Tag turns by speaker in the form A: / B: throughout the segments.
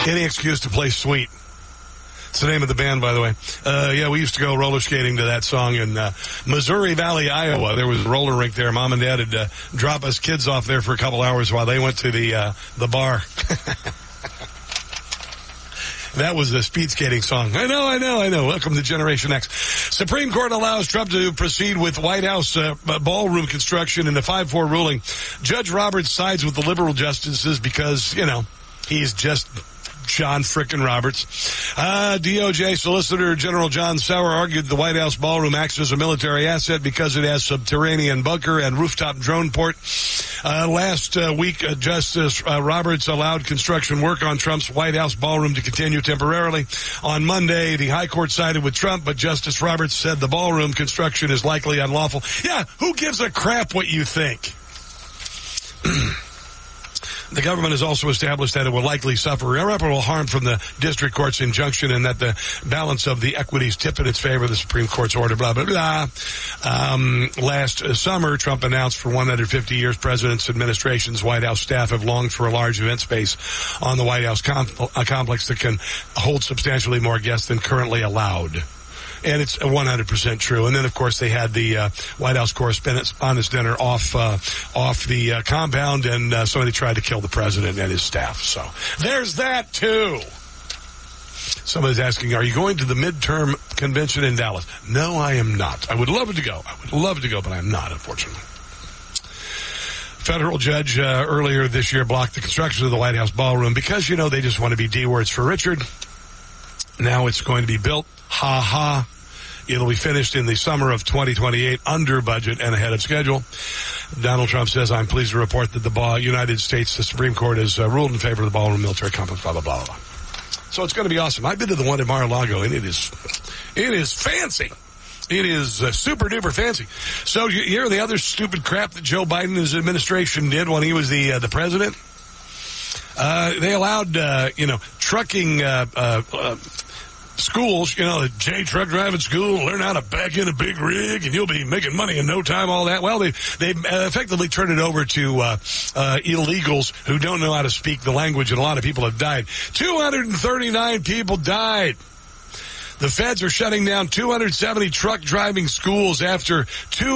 A: Any excuse to play Sweet. It's the name of the band, by the way. Yeah, we used to go roller skating to that song in Missouri Valley, Iowa. There was a roller rink there. Mom and Dad had drop us kids off there for a couple hours while they went to the bar. That was a speed skating song. I know. Welcome to Generation X. Supreme Court allows Trump to proceed with White House ballroom construction in the 5-4 ruling. Judge Roberts sides with the liberal justices because, he's just John frickin' Roberts. DOJ Solicitor General John Sauer argued the White House ballroom acts as a military asset because it has subterranean bunker and rooftop drone port. Last week, Justice Roberts allowed construction work on Trump's White House ballroom to continue temporarily. On Monday, the High Court sided with Trump, but Justice Roberts said the ballroom construction is likely unlawful. Yeah, who gives a crap what you think? The government has also established that it will likely suffer irreparable harm from the district court's injunction and that the balance of the equities tip in its favor, the Supreme Court's order, blah, blah, blah. Last summer, Trump announced for 150 years, President's administration's White House staff have longed for a large event space on the White House complex that can hold substantially more guests than currently allowed. And it's 100% true. And then, of course, they had the White House Correspondents' Dinner off the compound, and somebody tried to kill the president and his staff. So there's that, too. Somebody's asking, are you going to the midterm convention in Dallas? No, I am not. I would love to go. But I'm not, unfortunately. Federal judge earlier this year blocked the construction of the White House ballroom because, they just want to be D-words for Richard. Now it's going to be built. Ha ha. It'll be finished in the summer of 2028 under budget and ahead of schedule. Donald Trump says, I'm pleased to report that the United States, the Supreme Court has ruled in favor of the ballroom military complex, blah, blah, blah, blah. So it's going to be awesome. I've been to the one in Mar-a-Lago, and it is fancy. It is super duper fancy. So you hear the other stupid crap that Joe Biden and his administration did when he was the president? They allowed, trucking, schools, the J truck driving school, learn how to back in a big rig, and you'll be making money in no time, all that. Well, they effectively turned it over to illegals who don't know how to speak the language, and a lot of people have died. 239 people died. The feds are shutting down 270 truck driving schools after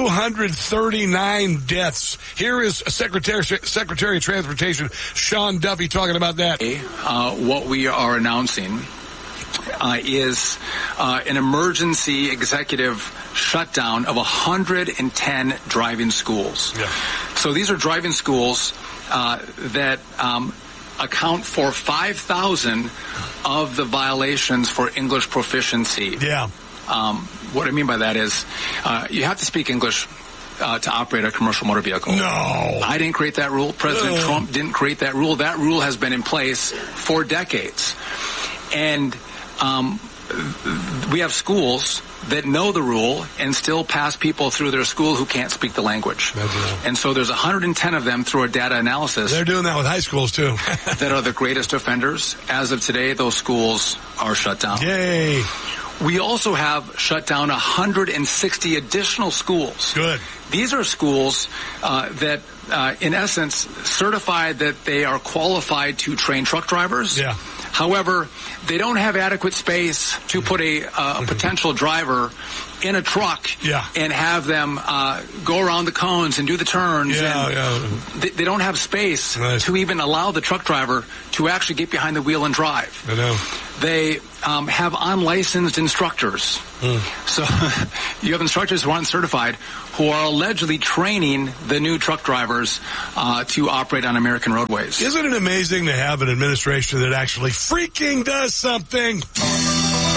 A: 239 deaths. Here is Secretary of Transportation Sean Duffy talking about that.
B: What we are announcing is an emergency executive shutdown of 110 driving schools. Yeah. So these are driving schools that account for 5,000 of the violations for English proficiency.
A: Yeah.
B: What I mean by that is you have to speak English to operate a commercial motor vehicle.
A: No.
B: I didn't create that rule. President Trump didn't create that rule. That rule has been in place for decades. And we have schools that know the rule and still pass people through their school who can't speak the language. And so there's 110 of them through a data analysis.
A: They're doing that with high schools, too.
B: that are the greatest offenders. As of today, those schools are shut down.
A: Yay.
B: We also have shut down 160 additional schools.
A: Good.
B: These are schools that, in essence, certify that they are qualified to train truck drivers.
A: Yeah.
B: However, they don't have adequate space to put a potential driver in a truck and have them go around the cones and do the turns. They don't have space to even allow the truck driver to actually get behind the wheel and drive.
A: I know.
B: They have unlicensed instructors. So you have instructors who aren't certified who are allegedly training the new truck drivers to operate on American roadways.
A: Isn't it amazing to have an administration that actually freaking does something?